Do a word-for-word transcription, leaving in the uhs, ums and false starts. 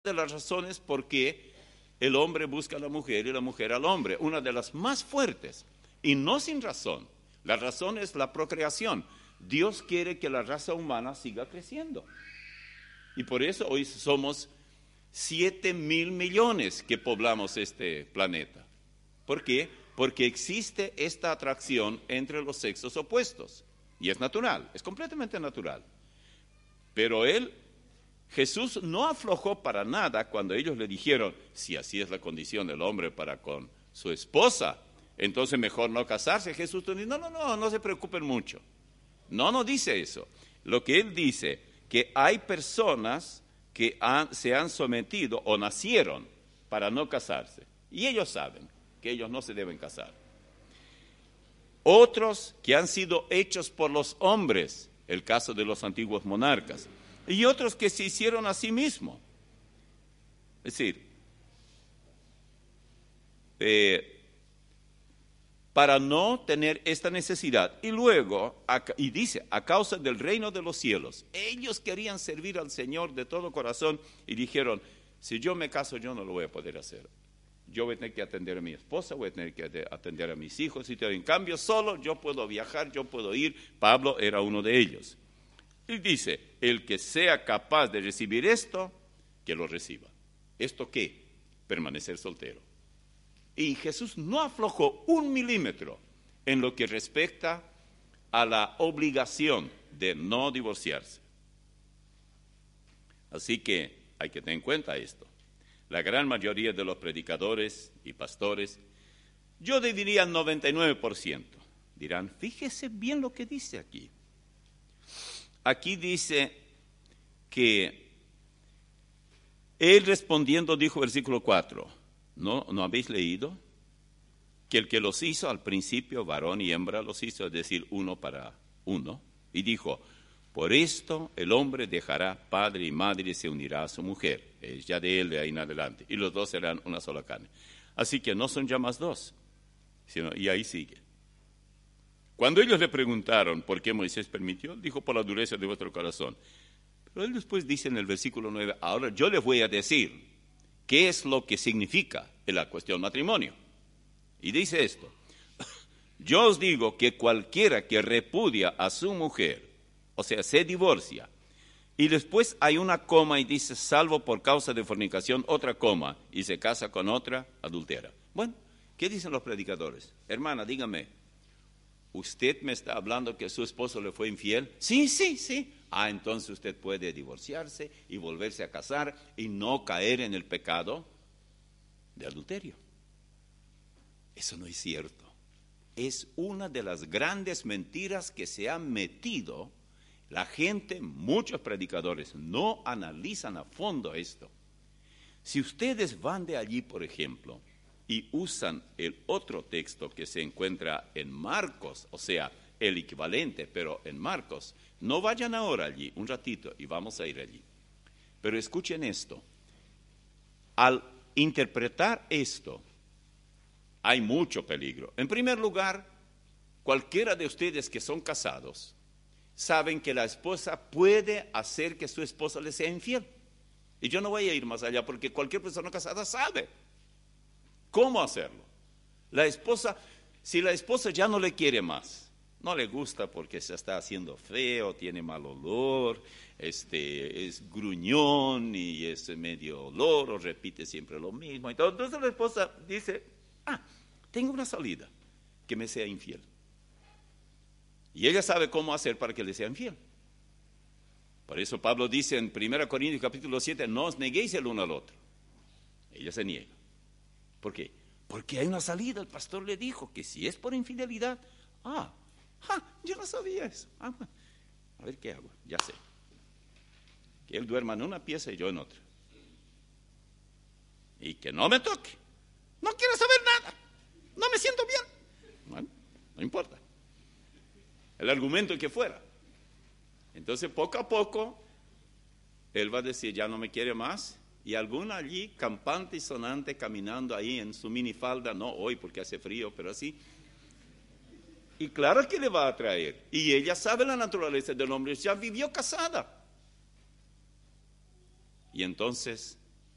de las razones por qué el hombre busca a la mujer y la mujer al hombre, una de las más fuertes, y no sin razón. La razón es la procreación. Dios quiere que la raza humana siga creciendo. Y por eso hoy somos siete mil millones que poblamos este planeta. ¿Por qué? Porque existe esta atracción entre los sexos opuestos. Y es natural, es completamente natural. Pero él, Jesús no aflojó para nada cuando ellos le dijeron, si así es la condición del hombre para con su esposa, entonces mejor no casarse. Jesús dice, no, no, no, no se preocupen mucho. No, no dice eso. Lo que él dice, que hay personas que han, se han sometido o nacieron para no casarse. Y ellos saben que ellos no se deben casar. Otros que han sido hechos por los hombres, el caso de los antiguos monarcas, y otros que se hicieron a sí mismos. Es decir, eh, para no tener esta necesidad. Y luego, y dice, a causa del reino de los cielos, ellos querían servir al Señor de todo corazón y dijeron, si yo me caso yo no lo voy a poder hacer. Yo voy a tener que atender a mi esposa, voy a tener que atender a mis hijos, y en cambio solo yo puedo viajar, yo puedo ir. Pablo era uno de ellos. Y dice, el que sea capaz de recibir esto, que lo reciba. ¿Esto qué? Permanecer soltero. Y Jesús no aflojó un milímetro en lo que respecta a la obligación de no divorciarse. Así que hay que tener en cuenta esto. La gran mayoría de los predicadores y pastores, yo diría noventa y nueve por ciento, dirán, fíjese bien lo que dice aquí. Aquí dice que él respondiendo dijo, versículo cuatro, ¿no, ¿no habéis leído? Que el que los hizo al principio, varón y hembra los hizo, es decir, uno para uno. Y dijo, por esto el hombre dejará padre y madre y se unirá a su mujer. Es ya de él de ahí en adelante. Y los dos serán una sola carne. Así que no son ya más dos, sino, y ahí sigue. Cuando ellos le preguntaron por qué Moisés permitió, dijo, por la dureza de vuestro corazón. Pero él después dice en el versículo nueve, ahora yo les voy a decir qué es lo que significa en la cuestión matrimonio. Y dice esto, yo os digo que cualquiera que repudia a su mujer, o sea, se divorcia, y después hay una coma y dice, salvo por causa de fornicación, otra coma, y se casa con otra, adultera. Bueno, ¿qué dicen los predicadores? Hermana, dígame, ¿usted me está hablando que su esposo le fue infiel? Sí, sí, sí. Ah, entonces usted puede divorciarse y volverse a casar y no caer en el pecado de adulterio. Eso no es cierto. Es una de las grandes mentiras que se han metido. La gente, muchos predicadores, no analizan a fondo esto. Si ustedes van de allí, por ejemplo, y usan el otro texto que se encuentra en Marcos, o sea, el equivalente, pero en Marcos, no vayan ahora allí, un ratito, y vamos a ir allí. Pero escuchen esto. Al interpretar esto, hay mucho peligro. En primer lugar, cualquiera de ustedes que son casados, saben que la esposa puede hacer que su esposa le sea infiel. Y yo no voy a ir más allá porque cualquier persona casada sabe cómo hacerlo. La esposa, si la esposa ya no le quiere más, no le gusta porque se está haciendo feo, tiene mal olor, este, es gruñón y es medio olor, repite siempre lo mismo. Entonces la esposa dice, ah, tengo una salida, que me sea infiel. Y ella sabe cómo hacer para que le sea infiel. Por eso Pablo dice en primera Corintios capítulo siete, no os neguéis el uno al otro. Ella se niega. ¿Por qué? Porque hay una salida. El pastor le dijo que si es por infidelidad, ah, ah yo no sabía eso. Ah, a ver qué hago, ya sé. Que él duerma en una pieza y yo en otra. Y que no me toque. No quiero saber nada. No me siento bien. Bueno, no importa. El argumento que fuera. Entonces, poco a poco, él va a decir, ya no me quiere más. Y alguna allí, campante y sonante, caminando ahí en su minifalda, no hoy porque hace frío, pero así. Y claro que le va a atraer. Y ella sabe la naturaleza del hombre, ya vivió casada. Y entonces,